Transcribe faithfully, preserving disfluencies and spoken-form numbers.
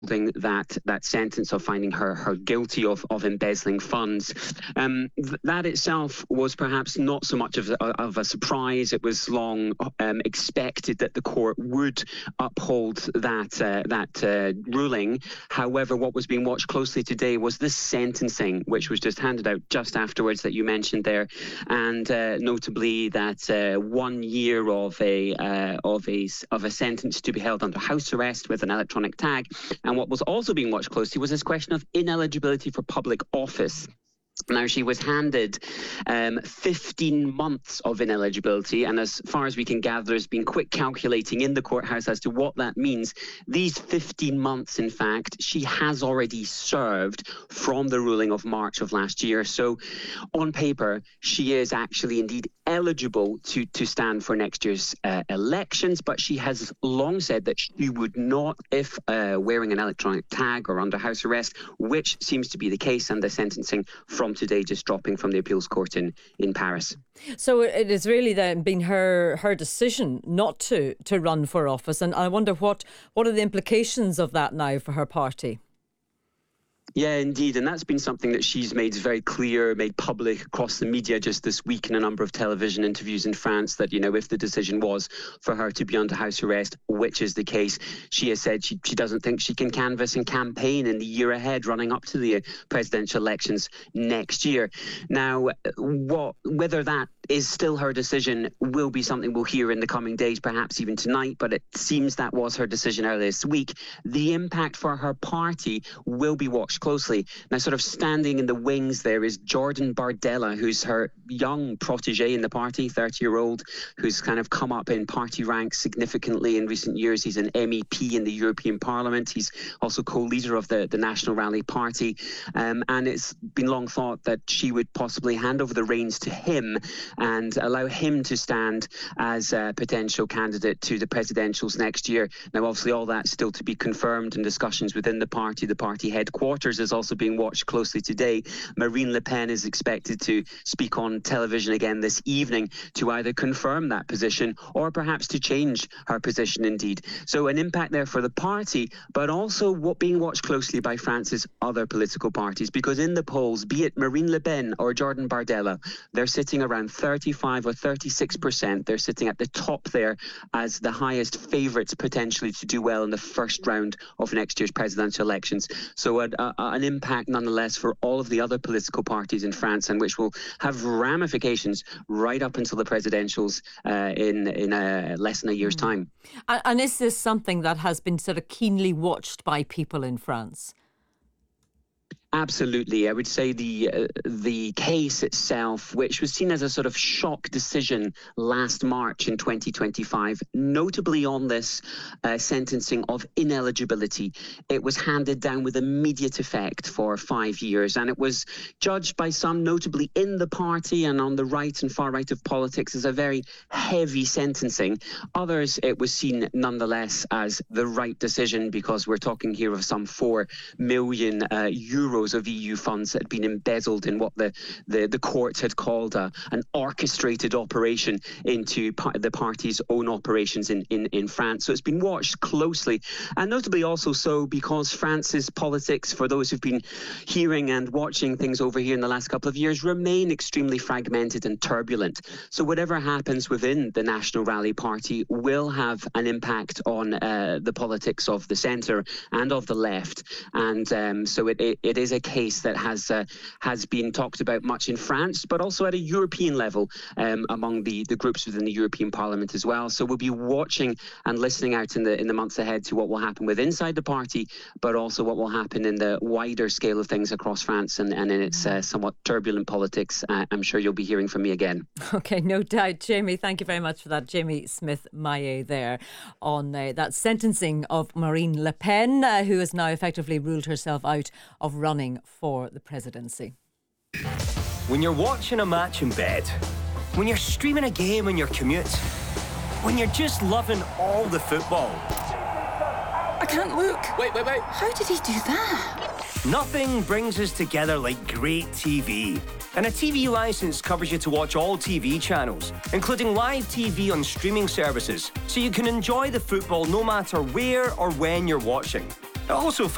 that that sentence of finding her her guilty of of embezzling funds. Um, th- that itself was perhaps not so much of a, of a surprise. It was long um, expected that the court would uphold that uh, that uh, ruling. However, what was being watched closely today was the sentencing, which was just handed out just afterwards that you mentioned there, and uh, notably that uh, one year of a uh, of a of a sentence to be held under house arrest with an electronic tag. And what was also being watched closely was this question of ineligibility for public office. Now, she was handed um, fifteen months of ineligibility, and as far as we can gather, there's been quick calculating in the courthouse as to what that means. These fifteen months, in fact, she has already served from the ruling of March of last year. So, on paper, she is actually indeed eligible to, to stand for next year's uh, elections, but she has long said that she would not if uh, wearing an electronic tag or under house arrest, which seems to be the case, and the sentencing from today just dropping from the appeals court in, in Paris. So it has really then been her her decision not to to run for office, and I wonder what what are the implications of that now for her party? Yeah, indeed. And that's been something that she's made very clear, made public across the media just this week in a number of television interviews in France, that, you know, if the decision was for her to be under house arrest, which is the case, she has said she, she doesn't think she can canvass and campaign in the year ahead running up to the presidential elections next year. Now, what whether that is still her decision will be something we'll hear in the coming days, perhaps even tonight, but it seems that was her decision earlier this week. The impact for her party will be watched closely. Now, sort of standing in the wings there is Jordan Bardella, who's her young protege in the party, thirty-year-old, who's kind of come up in party ranks significantly in recent years. He's an M E P in the European Parliament. He's also co-leader of the, the National Rally Party. Um, and it's been long thought that she would possibly hand over the reins to him and allow him to stand as a potential candidate to the presidentials next year. Now, obviously, all that's still to be confirmed in discussions within the party. The party headquarters is also being watched closely today. Marine Le Pen is expected to speak on television again this evening to either confirm that position or perhaps to change her position indeed. So an impact there for the party, but also what being watched closely by France's other political parties, because in the polls, be it Marine Le Pen or Jordan Bardella, they're sitting around thirty-five or thirty-six percent. They're sitting at the top there as the highest favourites potentially to do well in the first round of next year's presidential elections. So a, a, an impact nonetheless for all of the other political parties in France, and which will have ramifications right up until the presidentials uh, in in a, less than a year's time. And, and is this something that has been sort of keenly watched by people in France? Absolutely. I would say the uh, the case itself, which was seen as a sort of shock decision last March in twenty twenty-five, notably on this uh, sentencing of ineligibility, it was handed down with immediate effect for five years. And it was judged by some, notably in the party and on the right and far right of politics, as a very heavy sentencing. Others, it was seen nonetheless as the right decision, because we're talking here of some four million uh, euros of E U funds that had been embezzled in what the, the, the court had called a, an orchestrated operation into par- the party's own operations in, in, in France. So it's been watched closely, and notably also so because France's politics, for those who've been hearing and watching things over here in the last couple of years, remain extremely fragmented and turbulent. So whatever happens within the National Rally Party will have an impact on uh, the politics of the centre and of the left. And um, so it, it, it is a case that has uh, has been talked about much in France, but also at a European level um, among the, the groups within the European Parliament as well. So we'll be watching and listening out in the in the months ahead to what will happen with inside the party, but also what will happen in the wider scale of things across France and, and in its uh, somewhat turbulent politics. Uh, I'm sure you'll be hearing from me again. Okay, no doubt. Jamie, thank you very much for that. Jamie Smith-Maillet there on uh, that sentencing of Marine Le Pen, uh, who has now effectively ruled herself out of running for the presidency. When you're watching a match in bed, when you're streaming a game on your commute, when you're just loving all the football. I can't look. Wait, wait, wait. How did he do that? Nothing brings us together like great T V. And a T V licence covers you to watch all T V channels, including live T V on streaming services, so you can enjoy the football no matter where or when you're watching. It also